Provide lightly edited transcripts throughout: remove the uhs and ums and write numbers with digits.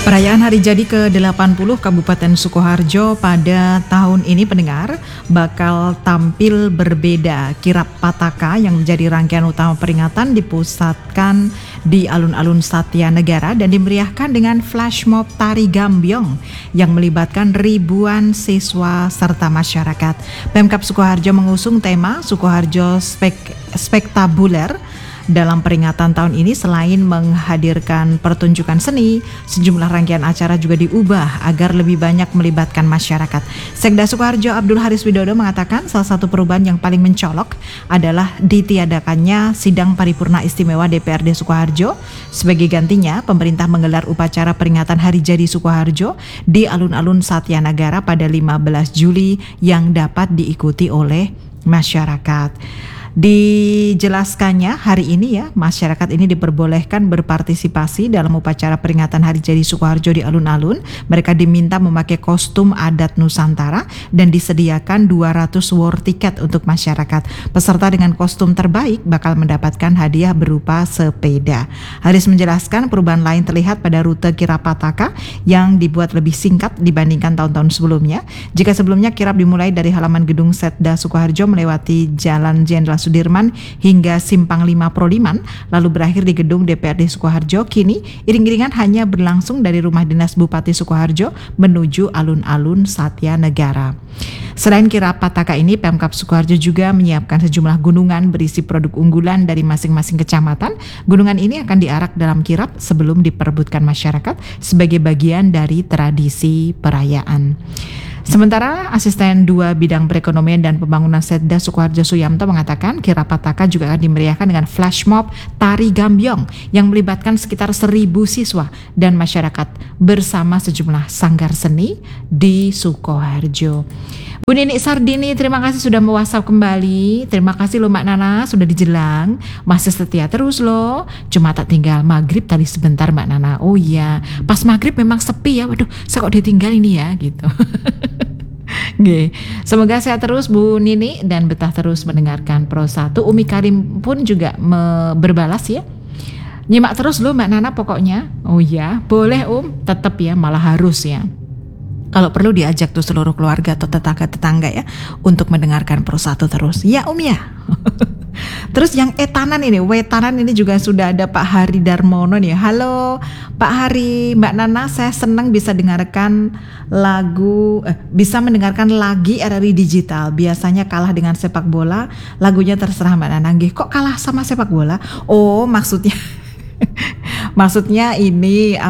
Perayaan Hari Jadi ke-80 Kabupaten Sukoharjo pada tahun ini pendengar bakal tampil berbeda. Kirap Pataka yang menjadi rangkaian utama peringatan dipusatkan di alun-alun Satya Negara dan dimeriahkan dengan flash mob tari gambyong yang melibatkan ribuan siswa serta masyarakat. Pemkab Sukoharjo mengusung tema Sukoharjo Spektabuler. Dalam peringatan tahun ini selain menghadirkan pertunjukan seni, sejumlah rangkaian acara juga diubah agar lebih banyak melibatkan masyarakat. Sekda Sukoharjo Abdul Haris Widodo mengatakan salah satu perubahan yang paling mencolok adalah ditiadakannya sidang paripurna istimewa DPRD Sukoharjo. Sebagai gantinya, pemerintah menggelar upacara peringatan Hari Jadi Sukoharjo di alun-alun Satya Negara pada 15 Juli yang dapat diikuti oleh masyarakat. Dijelaskannya hari ini ya, masyarakat ini diperbolehkan berpartisipasi dalam upacara peringatan Hari Jadi Sukoharjo di alun-alun. Mereka diminta memakai kostum adat Nusantara dan disediakan 200 war tiket untuk masyarakat. Peserta dengan kostum terbaik bakal mendapatkan hadiah berupa sepeda. Haris menjelaskan perubahan lain terlihat pada rute kirap Pataka yang dibuat lebih singkat dibandingkan tahun-tahun sebelumnya. Jika sebelumnya kirap dimulai dari halaman gedung Setda Sukoharjo melewati Jalan Jenderal Sudirman hingga Simpang 5 Proliman, lalu berakhir di gedung DPRD Sukoharjo. Kini iring-iringan hanya berlangsung dari rumah dinas Bupati Sukoharjo menuju alun-alun Satya Negara. Selain kirap Pataka ini, Pemkab Sukoharjo juga menyiapkan sejumlah gunungan berisi produk unggulan dari masing-masing kecamatan. Gunungan ini akan diarak dalam kirap sebelum diperebutkan masyarakat sebagai bagian dari tradisi perayaan. Sementara Asisten 2 Bidang Perekonomian dan Pembangunan Setda Sukoharjo Suyamto mengatakan kirap Pataka juga akan dimeriahkan dengan flash mob tari gambyong yang melibatkan sekitar 1.000 siswa dan masyarakat bersama sejumlah sanggar seni di Sukoharjo. Bu Nini Sardini, terima kasih sudah me-WhatsApp kembali. Terima kasih loh Mbak Nana, sudah dijelang. Masih setia terus loh. Cuma tak tinggal maghrib tadi sebentar Mbak Nana. Oh iya, pas maghrib memang sepi ya. Waduh, saya kok ditinggal ini ya gitu. Oke. Semoga sehat terus Bu Nini dan betah terus mendengarkan Pro 1. Umi Karim pun juga berbalas ya. Nyimak terus loh Mbak Nana pokoknya. Oh iya, boleh tetap ya, malah harus ya. Kalau perlu diajak tuh seluruh keluarga atau tetangga-tetangga ya untuk mendengarkan Pro 1 terus. Ya ya. Terus yang wetanan ini juga sudah ada Pak Hari Darmono nih. Halo Pak Hari, Mbak Nana, saya senang bisa dengarkan bisa mendengarkan lagi RRI Digital. Biasanya kalah dengan sepak bola, lagunya terserah Mbak Nana. Nggih, kok kalah sama sepak bola? Oh, maksudnya ini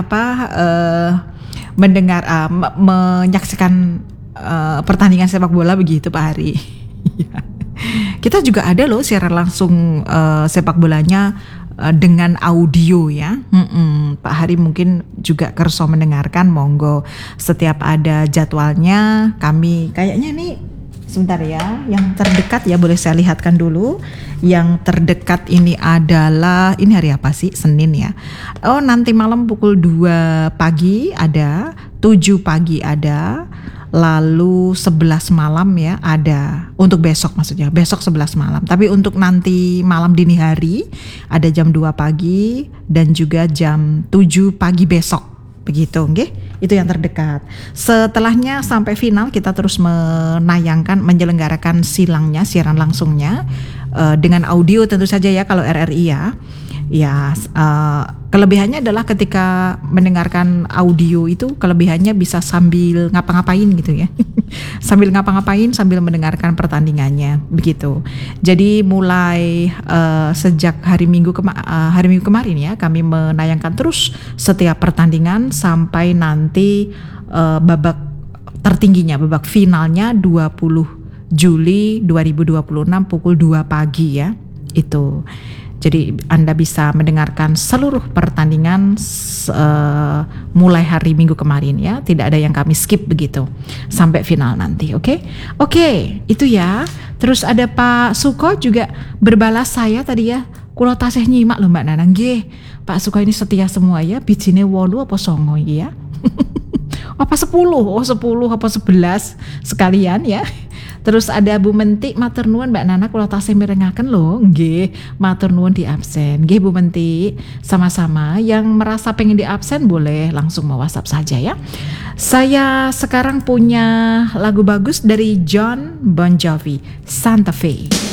menyaksikan pertandingan sepak bola begitu Pak Hari. Kita juga ada loh siaran langsung sepak bolanya dengan audio ya. Pak Hari mungkin juga kerso mendengarkan, monggo. Setiap ada jadwalnya kami kayaknya nih sebentar ya, yang terdekat ya boleh saya lihatkan dulu. Yang terdekat ini adalah, ini hari apa sih? Senin ya. Oh, nanti malam pukul 2 pagi ada, 7 pagi ada, lalu 11 malam ya ada. Untuk besok maksudnya, besok 11 malam. Tapi untuk nanti malam dini hari ada jam 2 pagi dan juga jam 7 pagi besok. Begitu, nggih? Itu yang terdekat. Setelahnya sampai final kita terus menyelenggarakan silangnya, siaran langsungnya dengan audio tentu saja ya kalau RRI ya. Ya, kelebihannya adalah ketika mendengarkan audio itu kelebihannya bisa sambil ngapa-ngapain gitu ya. Sambil ngapa-ngapain sambil mendengarkan pertandingannya begitu. Jadi mulai sejak hari Minggu kemarin ya kami menayangkan terus setiap pertandingan sampai nanti babak tertingginya, babak finalnya 20 Juli 2026 pukul 2 pagi ya. Itu. Jadi Anda bisa mendengarkan seluruh pertandingan mulai hari Minggu kemarin ya. Tidak ada yang kami skip begitu sampai final nanti, oke? Oke, itu ya. Terus ada Pak Suko juga berbalas saya tadi ya. Kula tasih nyimak loh Mbak Nanang. Nggih, Pak Suko ini setia semua ya. Bijine 8 apa 9 ya? Apa 10? Oh 10 apa 11 sekalian ya. Terus ada Bu Menti, matur nuwun Mbak Nana kula tasih mirengaken lho. Nggih, matur nuwun di absen. Nggih Bu Menti, sama-sama. Yang merasa pengen di absen boleh langsung mau WhatsApp saja ya. Saya sekarang punya lagu bagus dari John Bon Jovi, Santa Fe.